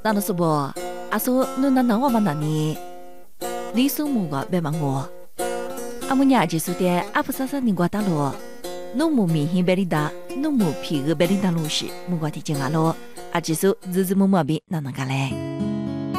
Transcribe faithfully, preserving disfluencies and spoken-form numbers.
那侬说不？阿说侬那能我嘛那呢？李松木个别问我，阿姆伢就说的阿不啥啥人瓜大罗，侬木明显别里达，侬木皮个别里达路是木瓜提进阿罗，阿就说日日木木边哪能个嘞？